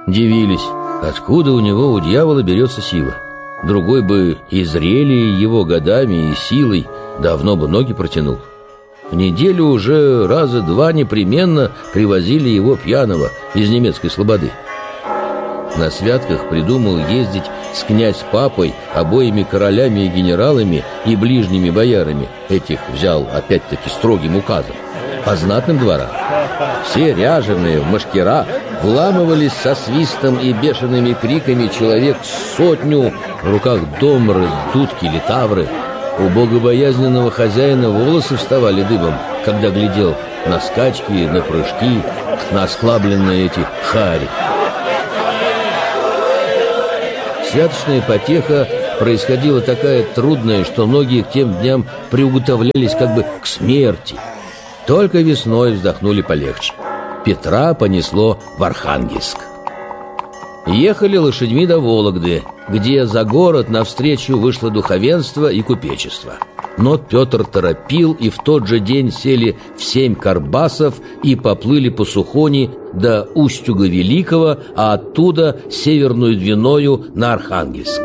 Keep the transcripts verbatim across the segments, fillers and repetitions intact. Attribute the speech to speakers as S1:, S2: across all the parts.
S1: Дивились, откуда у него, у дьявола, берется сила. Другой бы и зрелее его годами и силой давно бы ноги протянул. В неделю уже раза два непременно привозили его пьяного из немецкой слободы. На святках придумал ездить с князь-папой, обоими королями и генералами и ближними боярами. Этих взял опять-таки строгим указом. По знатным дворам. Все ряженые в мушкерах вламывались со свистом и бешеными криками человек сотню, в руках домры, дудки, литавры. У богобоязненного хозяина волосы вставали дыбом, когда глядел на скачки, на прыжки, на осклабленные эти хари. Святочная потеха происходила такая трудная, что многие к тем дням приуготовлялись как бы к смерти. Только весной вздохнули полегче. Петра понесло в Архангельск. Ехали лошадьми до Вологды, где за город навстречу вышло духовенство и купечество. Но Петр торопил, и в тот же день сели в семь карбасов и поплыли по Сухони до Устюга Великого, а оттуда северную Двиною на Архангельск.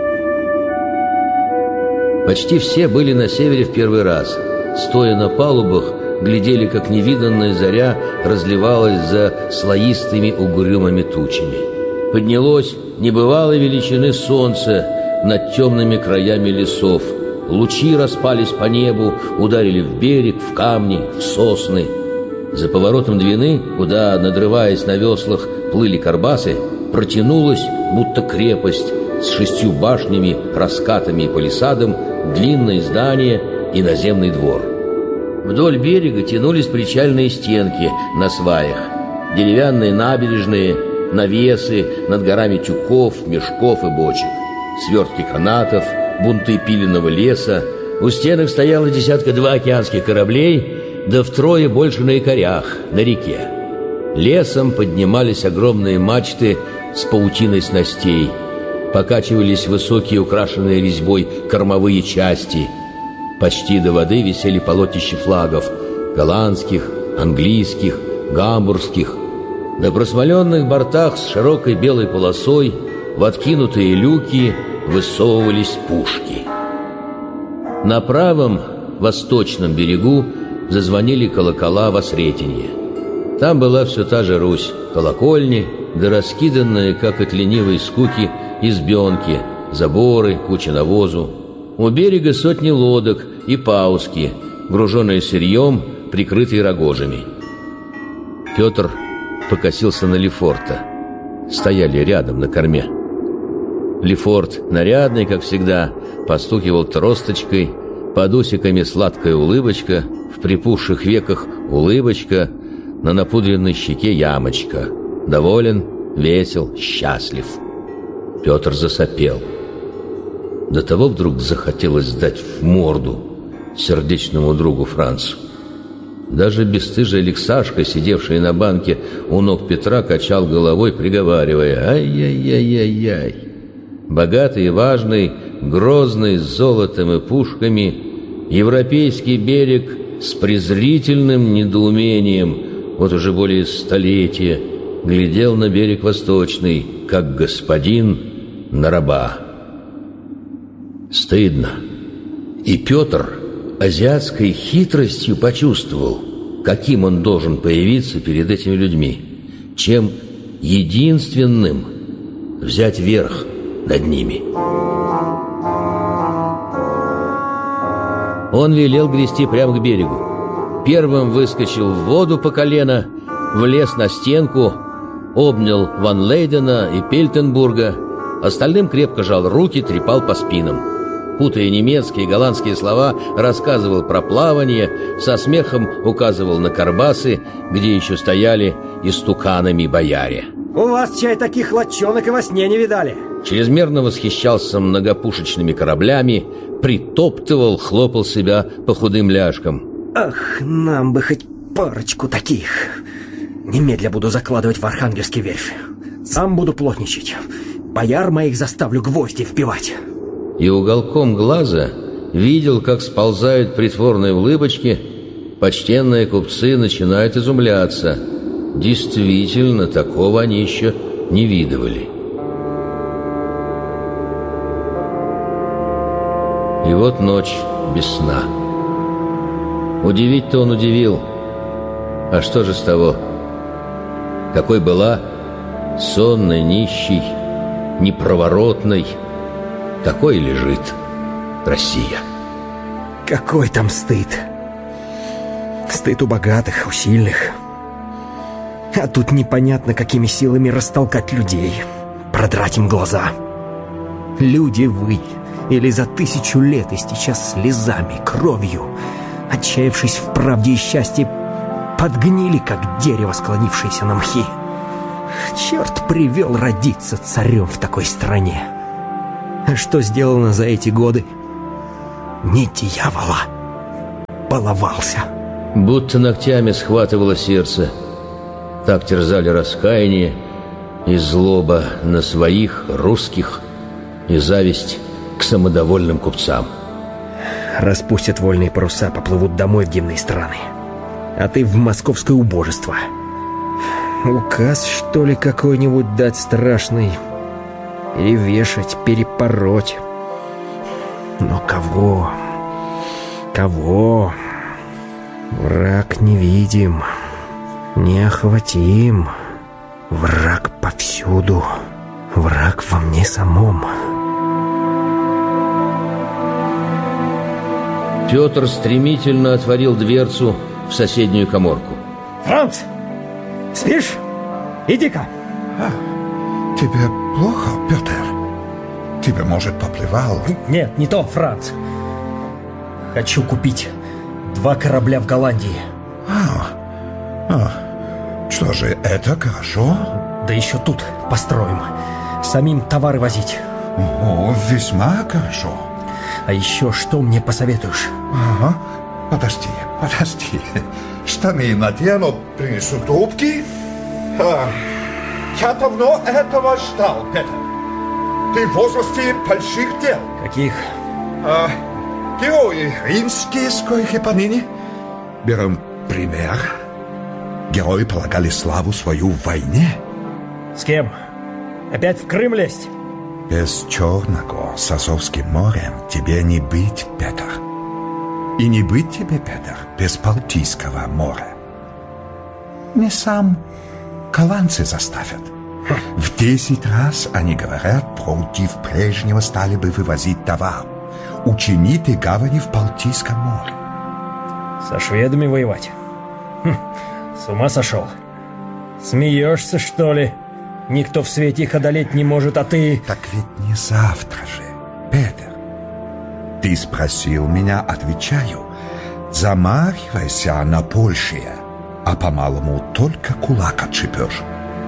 S1: Почти все были на севере в первый раз. Стоя на палубах, глядели, как невиданная заря разливалась за слоистыми угрюмыми тучами. Поднялось небывалой величины солнце над темными краями лесов. Лучи распались по небу, ударили в берег, в камни, в сосны. За поворотом Двины, куда, надрываясь на веслах, плыли карбасы, протянулась, будто крепость, с шестью башнями, раскатами и палисадом, длинное здание и наземный двор. Вдоль берега тянулись причальные стенки на сваях, деревянные набережные, навесы над горами тюков, мешков и бочек, свертки канатов, бунты пиленного леса. У стенок стояло десятка-два океанских кораблей, да втрое больше на якорях, на реке. Лесом поднимались огромные мачты с паутиной снастей, покачивались высокие, украшенные резьбой кормовые части. Почти до воды висели полотнища флагов — голландских, английских, гамбургских. На просмоленных бортах с широкой белой полосой в откинутые люки высовывались пушки. На правом, восточном берегу зазвонили колокола во Сретенье. Там была все та же Русь, колокольни, да раскиданные, как от ленивой скуки, избенки, заборы, куча навозу. У берега сотни лодок и пауски, груженные сырьем, прикрытые рогожами. Петр покосился на Лефорта. Стояли рядом на корме. Лефорт, нарядный, как всегда, постукивал тросточкой, под усиками сладкая улыбочка, в припухших веках улыбочка, на напудренной щеке ямочка. Доволен, весел, счастлив. Петр засопел. До того вдруг захотелось дать в морду сердечному другу Францу. Даже бесстыжий Алексашка, сидевший на банке у ног Петра, качал головой, приговаривая: «Ай-яй-яй-яй-яй». Богатый и важный, грозный, с золотом и пушками, европейский берег с презрительным недоумением вот уже более столетия глядел на берег восточный, как господин на раба. Стыдно. И Петр азиатской хитростью почувствовал, каким он должен появиться перед этими людьми, чем единственным взять верх над ними. Он велел грести прямо к берегу. Первым выскочил в воду по колено, влез на стенку, обнял Ван Лейдена и Пельтенбурга, остальным крепко жал руки, трепал по спинам. Путая немецкие и голландские слова, рассказывал про плавание, со смехом указывал на карбасы, где еще стояли истуканами бояре.
S2: «У вас, чай, таких лодчонок и во сне не видали!»
S1: Чрезмерно восхищался многопушечными кораблями, притоптывал, хлопал себя по худым ляжкам.
S2: «Ах, нам бы хоть парочку таких! Немедля буду закладывать в Архангельский верфь. Сам буду плотничать. Бояр моих заставлю гвозди вбивать».
S1: И уголком глаза видел, как сползают притворные улыбочки. Почтенные купцы начинают изумляться. Действительно, такого они еще не видывали. И вот ночь без сна. Удивить-то он удивил. А что же с того? Какой была, сонной, нищей, непроворотной, такой и лежит Россия.
S2: Какой там стыд? Стыд у богатых, у сильных. А тут непонятно, какими силами растолкать людей, продрать им глаза. Люди вы, или за тысячу лет истеча слезами, кровью, отчаявшись в правде и счастье, подгнили, как дерево, склонившееся на мхи. Черт привел родиться царем в такой стране. А что сделано за эти годы? Не дьявола, баловался.
S1: Будто ногтями схватывало сердце. Так терзали раскаяние и злоба на своих, русских, и зависть к самодовольным купцам.
S2: Распустят вольные паруса, поплывут домой в дивные страны. А ты в московское убожество. Указ, что ли, какой-нибудь дать страшный? Перевешать, перепороть. Но кого? Кого? Враг невидим, неохватим. Враг повсюду. Враг во мне самом.
S1: Петр стремительно отворил дверцу в соседнюю каморку.
S2: Франц! Спишь? Иди-ка.
S3: А, тебе плохо, Петр? Тебе, может, поплевал?
S2: Нет, не то, Франц. Хочу купить два корабля в Голландии.
S3: А, а, что же, это хорошо?
S2: Да еще тут построим. Самим товары возить.
S3: О, весьма хорошо.
S2: А еще что мне посоветуешь?
S3: Ага, подожди, подожди. Штаны надену, принесу трубки. А, я давно этого ждал, Петр. Ты в возрасте больших дел.
S2: Каких?
S3: А, герои римские, с коих и поныне. Берем пример. Герои полагали славу свою в войне.
S2: С кем? Опять в Крым лезть?
S3: Без Черного с Азовским морем тебе не быть, Петр. И не быть тебе, Петр, без Балтийского моря. Не сам голландцы заставят. В десять раз они говорят, против прежнего стали бы вывозить товар. Учинить и гавани в Балтийском море.
S2: Со шведами воевать? Хм, с ума сошел? Смеешься, что ли? Никто в свете их одолеть не может, а ты...
S3: Так ведь не завтра же, Петр. Ты спросил меня, отвечаю. Замахивайся на большее, а по-малому только кулак отшибешь.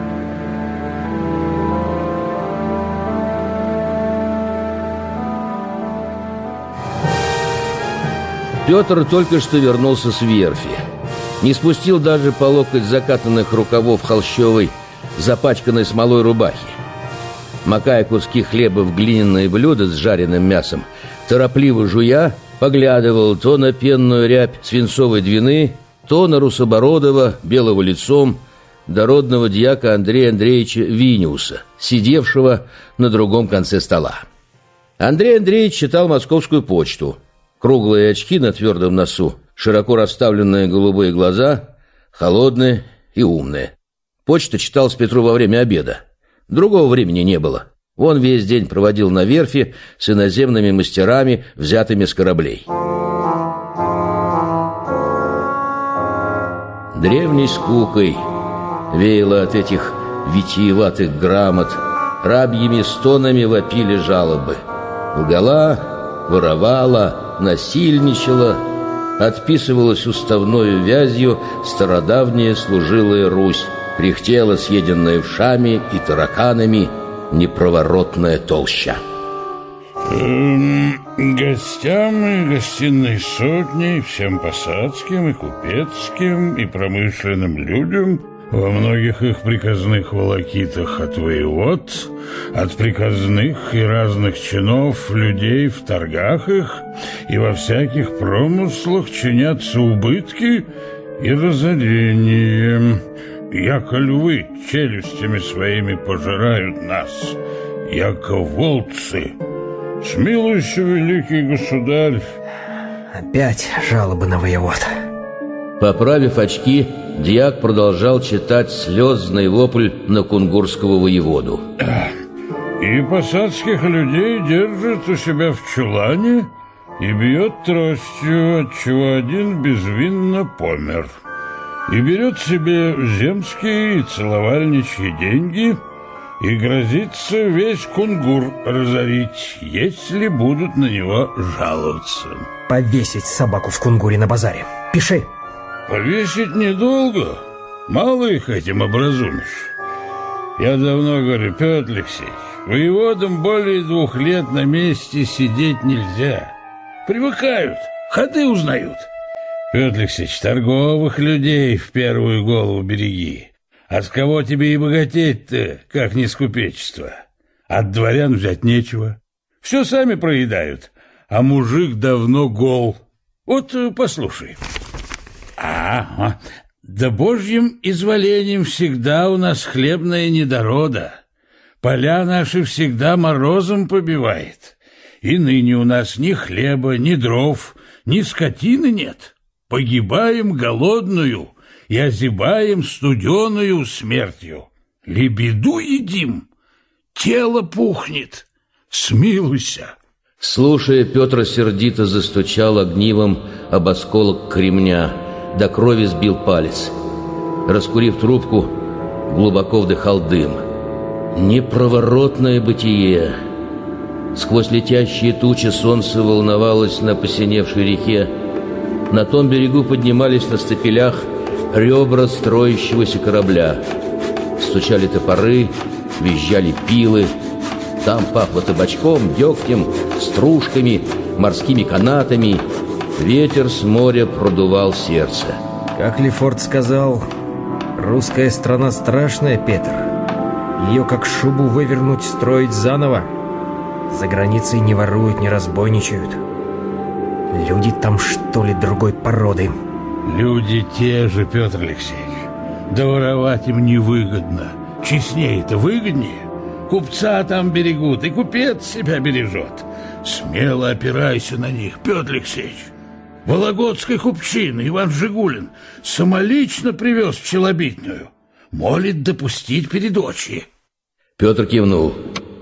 S1: Петр только что вернулся с верфи. Не спустил даже по локоть закатанных рукавов холщовой, запачканной смолой рубахи. Макая куски хлеба в глиняные блюда с жареным мясом, торопливо жуя, поглядывал то на пенную рябь свинцовой двины, то на русобородого, белого лицом, дородного дьяка Андрея Андреевича Виниуса, сидевшего на другом конце стола. Андрей Андреевич читал «Московскую почту». Круглые очки на твердом носу, широко расставленные голубые глаза, холодные и умные. Почту читал с Петру во время обеда. Другого времени не было. Он весь день проводил на верфи с иноземными мастерами, взятыми с кораблей. Древней скукой веяло от этих витиеватых грамот, рабьими стонами вопили жалобы. Лгала, воровала, насильничала, отписывалась уставною вязью стародавняя служилая Русь, кряхтела съеденная вшами и тараканами непроворотная толща.
S4: Эм, гостям и гостиной сотни, всем посадским и купецким и промышленным людям во многих их приказных волокитах от воевод, от приказных и разных чинов людей в торгах их и во всяких промыслах чинятся убытки и разорения. яко львы челюстями своими пожирают нас, яко волцы. Смилуйся, великий государь.
S2: Опять жалобы на воевод.
S1: Поправив очки, дьяк продолжал читать слезный вопль на кунгурского воеводу.
S4: И посадских людей держит у себя в чулане и бьет тростью, отчего один безвинно помер. И берет себе земские и целовальничьи деньги и грозится весь Кунгур разорить, если будут на него жаловаться.
S2: Повесить собаку в Кунгуре на базаре. Пиши.
S4: Повесить недолго. Мало их этим образумишь. Я давно говорю, Петр Алексеевич, воеводам более двух лет на месте сидеть нельзя. Привыкают, ходы узнают. Петр Алексеевич, торговых людей в первую голову береги. От кого тебе и богатеть-то, как не с купечества? От дворян взять нечего. Все сами проедают, а мужик давно гол. Вот послушай. А, да божьим изволением всегда у нас хлебная недорода. Поля наши всегда морозом побивает. И ныне у нас ни хлеба, ни дров, ни скотины нет. Погибаем голодную и озябаем студеную смертью. Лебеду едим, тело пухнет. Смилуйся.
S1: Слушая, Петр сердито застучал огнивом об осколок кремня, до крови сбил палец. Раскурив трубку, глубоко вдыхал дым. Непроворотное бытие. Сквозь летящие тучи солнце волновалось на посиневшей реке. На том берегу поднимались на стапелях ребра строящегося корабля. Стучали топоры, визжали пилы. Там пахло табачком, дегтем, стружками, морскими канатами. Ветер с моря продувал сердце.
S2: Как Лефорт сказал, русская страна страшная, Петр. Ее как шубу вывернуть, строить заново. За границей не воруют, не разбойничают. Люди там, что ли, другой породы?
S4: Люди те же, Петр Алексеевич. Да воровать им невыгодно. Честнее-то выгоднее. Купца там берегут, и купец себя бережет. Смело опирайся на них, Петр Алексеевич. Вологодской купчины Иван Жигулин самолично привез челобитную. Молит допустить передочи.
S1: Петр кивнул.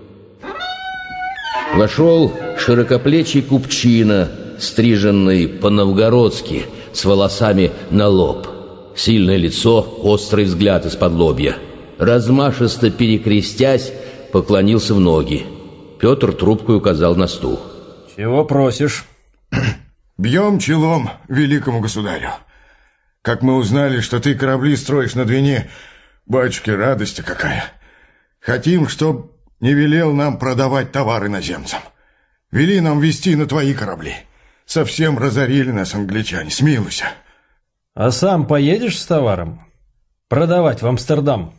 S1: Вошел широкоплечий купчина, стриженный по-новгородски, с волосами на лоб. Сильное лицо, острый взгляд из-под лобья. Размашисто перекрестясь, поклонился в ноги. Петр трубкой указал на стул.
S2: Чего просишь?
S5: Бьем челом великому государю. Как мы узнали, что ты корабли строишь на Двине, батюшки, радость какая. Хотим, чтоб не велел нам продавать товар иноземцам. Вели нам везти на твои корабли. Совсем разорили нас англичане, смилуйся.
S2: А сам поедешь с товаром? Продавать в Амстердам?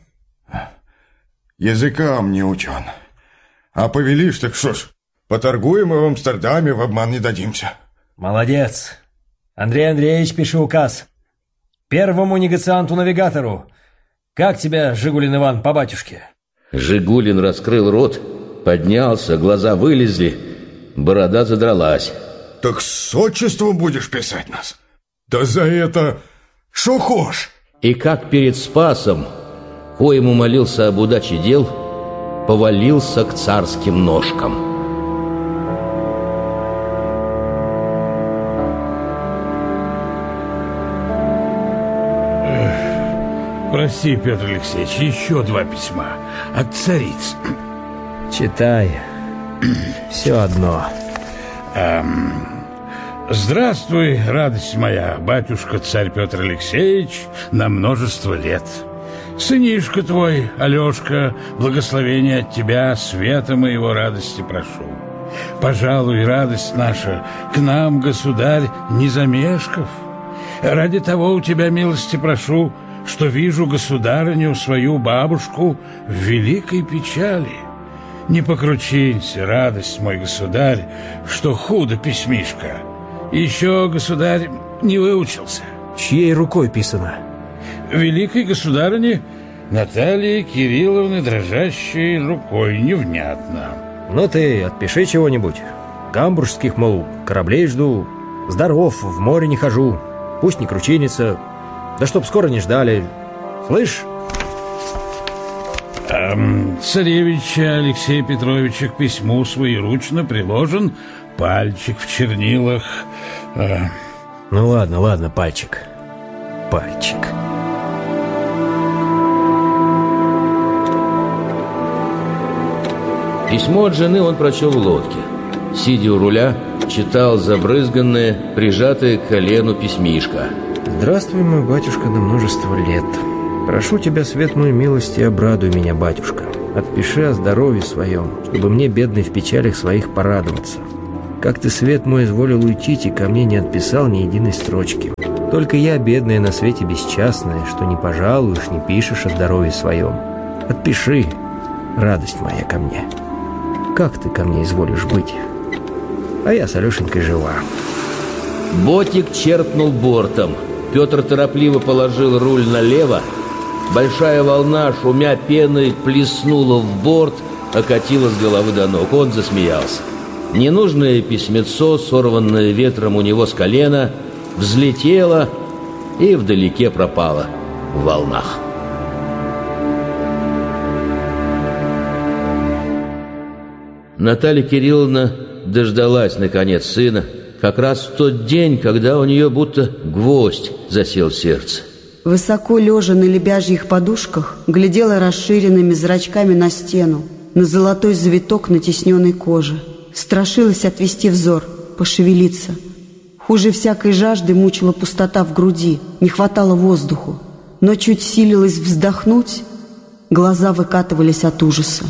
S5: Языкам не учен. А повелишь, так что ж, поторгуем и в Амстердаме, в обман не дадимся.
S2: Молодец. Андрей Андреевич, пиши указ. Первому негацианту-навигатору. Как тебя, Жигулин Иван, по батюшке?
S1: Жигулин раскрыл рот, поднялся, глаза вылезли, борода задралась.
S5: Так с отчеством будешь писать нас? Да за это шо хошь?
S1: И как перед Спасом, коему молился об удаче дел, повалился к царским ножкам.
S4: Прости, Петр Алексеевич, еще два письма от цариц.
S2: Читай. Все одно.
S4: Эм, здравствуй, радость моя, батюшка царь Петр Алексеевич, на множество лет. Сынишка твой, Алешка, благословение от тебя, света моего радости прошу. Пожалуй, радость наша, к нам, государь, не замешков. Ради того у тебя милости прошу, что вижу государыню, свою бабушку, в великой печали. Не покручинься, радость мой государь, что худо письмишко. Еще, государь, не выучился.
S2: Чьей рукой писано?
S4: великой государыне Натальи Кирилловны, дрожащей рукой, невнятно.
S2: Ну ты отпиши чего-нибудь. Гамбургских, мол, кораблей жду. Здоров, в море не хожу. Пусть не кручинится. Да чтоб скоро не ждали. Слышь?
S4: А, царевича Алексея Петровича к письму своеручно приложен пальчик в чернилах. А...
S2: Ну ладно, ладно, пальчик. Пальчик.
S1: Письмо от жены он прочел в лодке. Сидя у руля, читал забрызганное, прижатое к колену письмишко.
S2: «Здравствуй, мой батюшка, на множество лет. Прошу тебя, светлую милость, и обрадуй меня, батюшка. Отпиши о здоровье своем, чтобы мне, бедный, в печалях своих порадоваться. Как ты, свет мой, изволил уйти, и ко мне не отписал ни единой строчки. Только я, бедная, на свете бесчастная, что не пожалуешь, не пишешь о здоровье своем. Отпиши, радость моя, ко мне. Как ты ко мне изволишь быть? А я с Алешенькой жива».
S1: Ботик черкнул бортом. Петр торопливо положил руль налево. Большая волна, шумя пеной, плеснула в борт, окатила с головы до ног. Он засмеялся. Ненужное письмецо, сорванное ветром у него с колена, взлетело и вдалеке пропало в волнах. Наталья Кирилловна дождалась, наконец, сына, как раз в тот день, когда у нее будто гвоздь засел в сердце.
S6: Высоко лежа на лебяжьих подушках, глядела расширенными зрачками на стену, на золотой завиток на тисненной коже. Страшилась отвести взор, пошевелиться. Хуже всякой жажды мучила пустота в груди, не хватало воздуху. Но чуть силилась вздохнуть, глаза выкатывались от ужаса.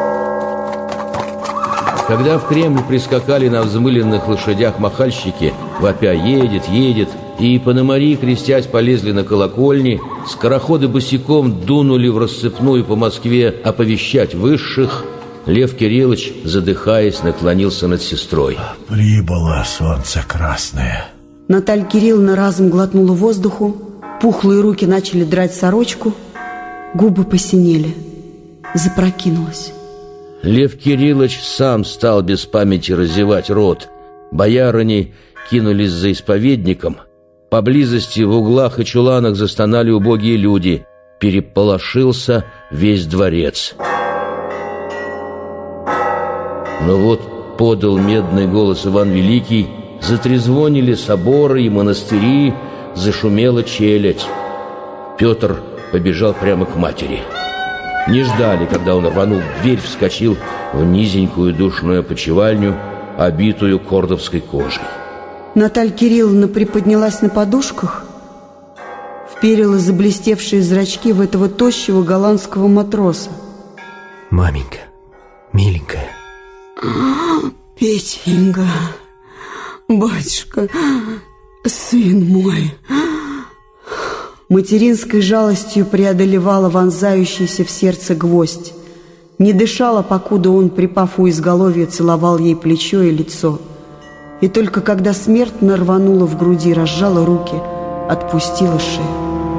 S1: Когда в Кремль прискакали на взмыленных лошадях махальщики, вопя «едет, едет», и пономари, крестясь, полезли на колокольни, скороходы босиком дунули в рассыпную по Москве оповещать высших, Лев Кириллович, задыхаясь, наклонился над сестрой.
S3: «Прибыло солнце красное».
S6: Наталья Кирилловна разом глотнула воздуху, пухлые руки начали драть сорочку, губы посинели, запрокинулась.
S1: Лев Кириллович сам стал без памяти разевать рот. Боярыни кинулись за исповедником. Поблизости в углах и чуланах застонали убогие люди. Переполошился весь дворец. Но вот подал медный голос Иван Великий, затрезвонили соборы и монастыри, зашумела челядь. Петр побежал прямо к матери. Не ждали, когда он, рванув дверь, вскочил в низенькую душную опочивальню, обитую кордовской кожей.
S6: Наталья Кирилловна приподнялась на подушках, вперила заблестевшие зрачки в этого тощего голландского матроса.
S2: «Маменька, миленькая».
S6: «Петенька, батюшка, сын мой». Материнской жалостью преодолевала вонзающийся в сердце гвоздь. Не дышала, покуда он, припав у изголовья, целовал ей плечо и лицо. И только когда смертно рванула в груди, разжала руки, отпустила шею.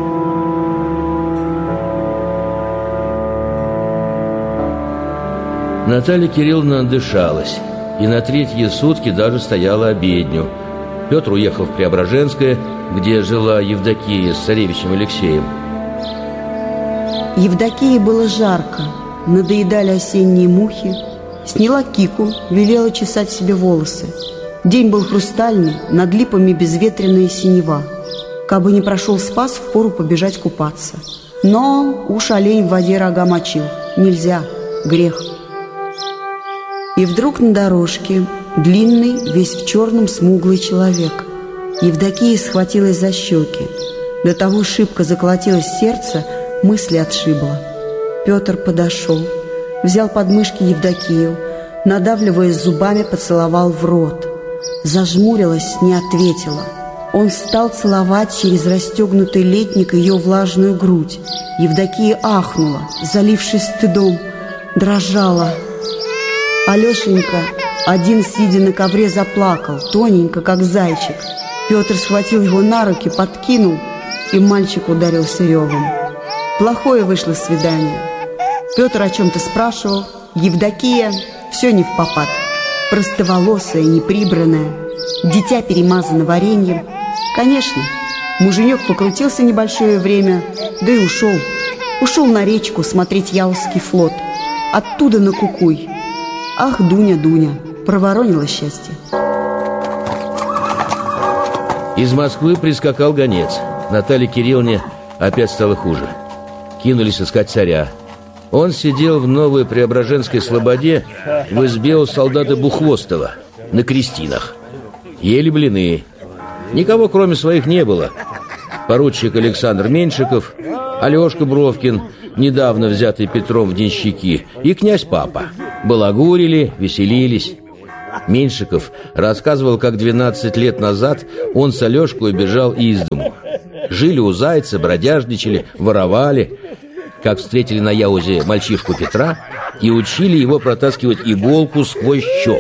S1: Наталья Кирилловна дышалась, и на третьи сутки даже стояла обедню. Петр уехал в Преображенское, где жила Евдокия с царевичем Алексеем.
S6: Евдокии было жарко, надоедали осенние мухи. Сняла кику, велела чесать себе волосы. День был хрустальный, над липами безветренная синева. Кабы не прошел Спас, впору побежать купаться. Но уж олень в воде рога мочил. Нельзя, грех. И вдруг на дорожке длинный, весь в черном, смуглый человек. Евдокия схватилась за щеки. До того шибко заколотилось сердце, мысли отшибло. Петр подошел, взял подмышки Евдокию, надавливая зубами, поцеловал в рот. Зажмурилась, не ответила. Он стал целовать через расстегнутый летник ее влажную грудь. Евдокия ахнула, залившись стыдом, дрожала. Алешенька, один, сидя на ковре, заплакал, тоненько, как зайчик. Петр схватил его на руки, подкинул и мальчик ударился ревом. Плохое вышло свидание. Петр о чем-то спрашивал, Евдокия все не впопад. Простоволосая, неприбранная, дитя перемазано вареньем. Конечно, муженек покрутился небольшое время, да и ушел. Ушел на речку смотреть Яузский флот. Оттуда на Кукуй. Ах, Дуня, Дуня, проворонила счастье.
S1: Из Москвы прискакал гонец. Наталье Кирилловне опять стало хуже. Кинулись искать царя. Он сидел в Новой Преображенской слободе в избе у солдата Бухвостова на крестинах. Ели блины. Никого, кроме своих, не было. Поручик Александр Меньшиков, Алешка Бровкин, недавно взятый Петром в денщики, и князь Папа. Балагурили, веселились. Меньшиков рассказывал, как двенадцать лет назад он с Алешкой убежал из дому. Жили у зайца, бродяжничали, воровали. Как встретили на Яузе мальчишку Петра и учили его протаскивать иголку сквозь щелку.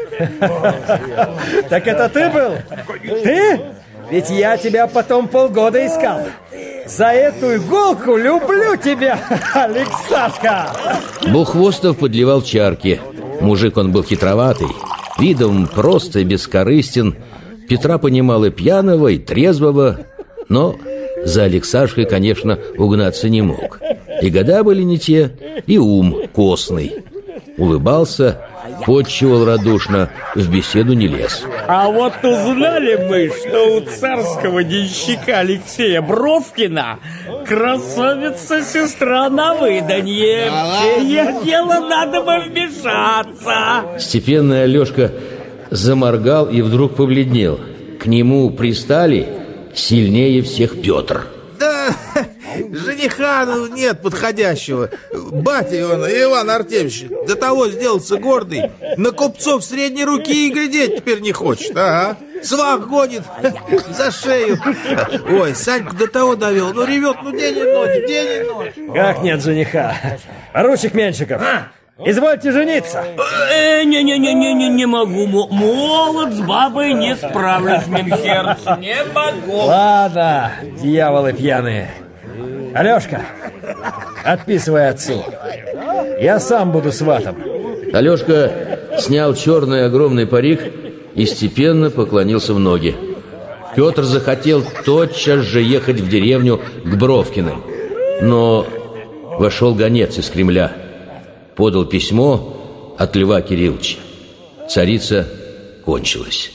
S2: Так это ты был? Ты? Ведь я тебя потом полгода искал. За эту иголку люблю тебя, Алексашка!
S1: Бухвостов подливал чарки. Мужик он был хитроватый, видом просто и бескорыстен. Петра понимал и пьяного, и трезвого, но за Алексашкой, конечно, угнаться не мог. И года были не те, и ум костный. Улыбался, подчивал радушно, в беседу не лез.
S7: А вот узнали мы, что у царского денщика Алексея Бровкина красавица-сестра на выданье. Сие дело надо бы вмешаться.
S1: Степенный Алешка заморгал и вдруг побледнел. К нему пристали сильнее всех Петр.
S8: Да, жениха ну, нет подходящего. Батя он, Иван Артемьевич, до того сделался гордый. На купцов средней руки и глядеть теперь не хочет. Ага. Свах гонит за шею. Ой, Саньку до того довел. Ну ревет, ну день и ночь, день и ночь.
S2: Как нет жениха? Поручик Меньшиков, извольте жениться.
S7: Не-не-не-не-не, не могу. Молод с бабой не справлюсь, Минхерц. Не могу.
S2: Ладно, дьяволы пьяные. Алешка, отписывай отцу. Я сам буду сватом.
S1: Алешка снял черный огромный парик и степенно поклонился в ноги. Петр захотел тотчас же ехать в деревню к Бровкиным. Но вошел гонец из Кремля. Подал письмо от Льва Кирилловича. Царица кончилась.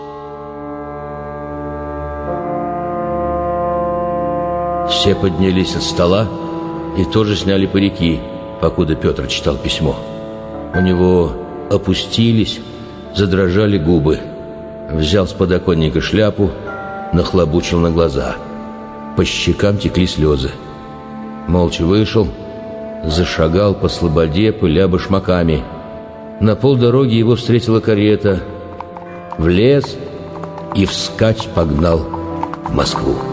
S1: Все поднялись от стола и тоже сняли парики, покуда Петр читал письмо. У него опустились, задрожали губы. Взял с подоконника шляпу, нахлобучил на глаза. По щекам текли слезы. Молча вышел, зашагал по слободе, пыля башмаками. На полдороги его встретила карета. Влез и вскачь погнал в Москву.